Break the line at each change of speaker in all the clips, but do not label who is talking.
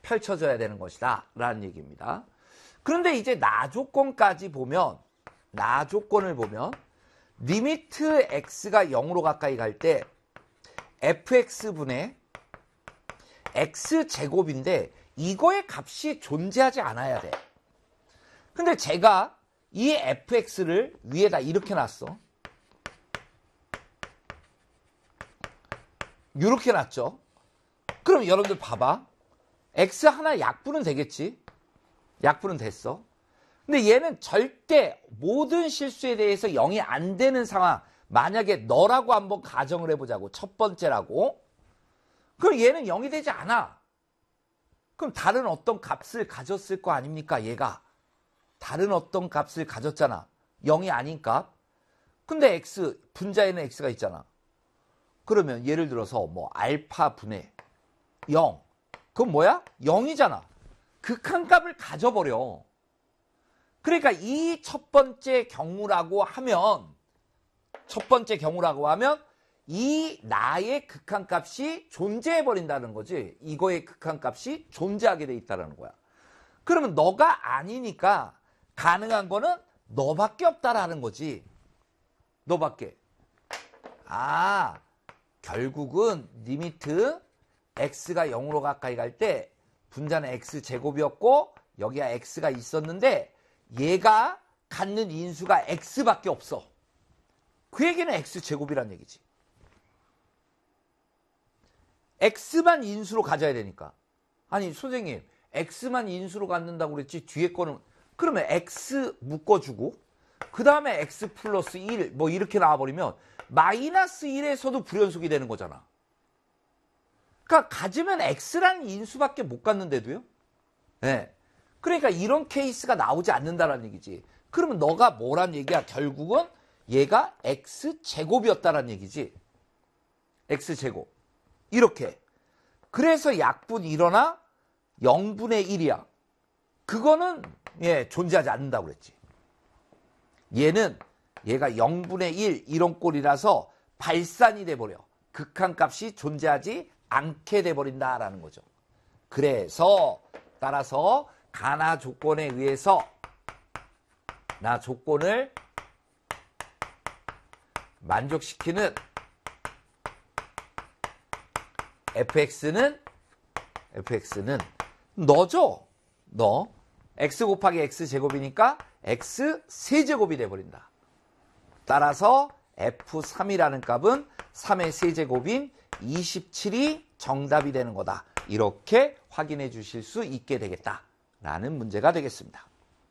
펼쳐져야 되는 것이다 라는 얘기입니다. 그런데 이제 나조건까지 보면, 나조건을 보면 리미트 x가 0으로 가까이 갈 때 fx분의 x제곱인데 이거의 값이 존재하지 않아야 돼. 근데 제가 이 fx를 위에다 이렇게 놨어. 이렇게 놨죠. 그럼 여러분들 봐봐. x 하나 약분은 되겠지. 약분은 됐어. 근데 얘는 절대 모든 실수에 대해서 0이 안 되는 상황, 만약에 너라고 한번 가정을 해보자고, 첫 번째라고. 그럼 얘는 0이 되지 않아. 그럼 다른 어떤 값을 가졌을 거 아닙니까? 얘가 다른 어떤 값을 가졌잖아. 0이 아닌 값. 근데 x, 분자에는 x가 있잖아. 그러면 예를 들어서 뭐 알파 분의 0. 그건 뭐야? 0이잖아. 극한값을 가져버려. 그러니까 이 첫 번째 경우라고 하면, 이 나의 극한값이 존재해버린다는 거지. 이거의 극한값이 존재하게 돼 있다는 거야. 그러면 너가 아니니까 가능한 거는 너밖에 없다라는 거지. 너밖에. 아, 결국은 리미트 x가 0으로 가까이 갈 때 분자는 x제곱이었고 여기가 x가 있었는데 얘가 갖는 인수가 x밖에 없어. 그 얘기는 x제곱이란 얘기지. x만 인수로 가져야 되니까. 아니 선생님 x만 인수로 갖는다고 그랬지 뒤에 거는, 그러면 x 묶어주고 그 다음에 x 플러스 1 뭐 이렇게 나와버리면 마이너스 1에서도 불연속이 되는 거잖아. 그러니까 가지면 x라는 인수밖에 못 갖는데도요. 네. 그러니까 이런 케이스가 나오지 않는다라는 얘기지. 그러면 너가 뭐란 얘기야? 결국은 얘가 x제곱이었다라는 얘기지. x제곱. 이렇게. 그래서 약분이 일어나 0분의 1이야. 그거는 존재하지 않는다고 그랬지. 얘가 0분의 1 이런 꼴이라서 발산이 돼버려. 극한값이 존재하지 않게 돼버린다라는 거죠. 그래서 따라서 가나 조건에 의해서 나 조건을 만족시키는 fx는 너죠. 너. x 곱하기 x제곱이니까 x세제곱이 돼버린다. 따라서 f3이라는 값은 3의 세제곱인 27이 정답이 되는 거다. 이렇게 확인해 주실 수 있게 되겠다라는 문제가 되겠습니다.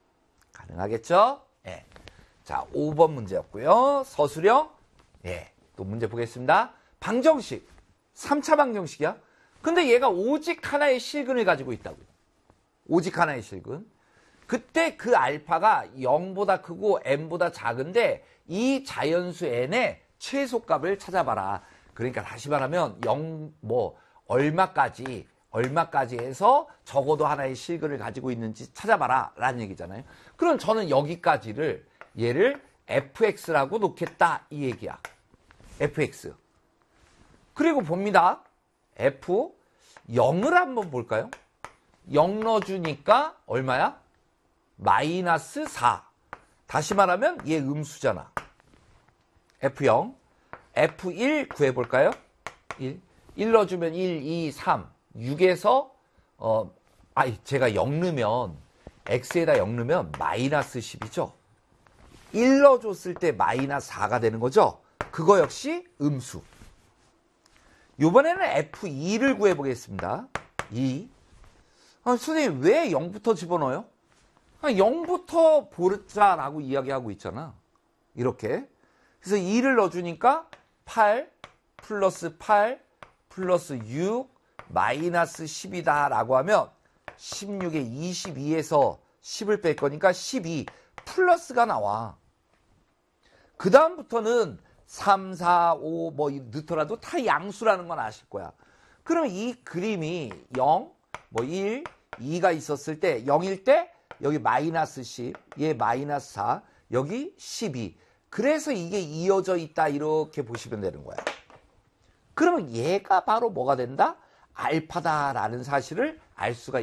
가능하겠죠? 예. 자, 5번 문제였고요. 서술형. 예. 또 문제 보겠습니다. 방정식. 3차 방정식이야. 근데 얘가 오직 하나의 실근을 가지고 있다고. 오직 하나의 실근. 그때 그 알파가 0보다 크고 n보다 작은데 이 자연수 n의 최소값을 찾아봐라. 그러니까 다시 말하면 0 뭐 얼마까지 해서 적어도 하나의 실근을 가지고 있는지 찾아봐라 라는 얘기잖아요. 그럼 저는 여기까지를 얘를 fx라고 놓겠다 이 얘기야. fx. 그리고 봅니다. f 0을 한번 볼까요? 0 넣어주니까 얼마야? 마이너스 4. 다시 말하면 얘 음수잖아. f0. f1 구해볼까요? 1 넣어주면 1, 2, 3. 6에서 제가 0 넣으면 x에다 0 넣으면 마이너스 10이죠. 1 넣어줬을 때 마이너스 4가 되는 거죠. 그거 역시 음수. 이번에는 f2를 구해보겠습니다. 2. 선생님 왜 0부터 집어넣어요? 0부터 보자라고 이야기하고 있잖아. 이렇게. 그래서 2를 넣어주니까 8 플러스 8 플러스 6 마이너스 10이다 라고 하면 16에 22에서 10을 뺄 거니까 12 플러스가 나와. 그 다음부터는 3, 4, 5 뭐 넣더라도 다 양수라는 건 아실 거야. 그럼 이 그림이 0, 뭐 1, 2가 있었을 때 0일 때 여기 마이너스 10, 얘 마이너스 4, 여기 12. 그래서 이게 이어져 있다 이렇게 보시면 되는 거야. 그러면 얘가 바로 뭐가 된다? 알파다라는 사실을 알 수가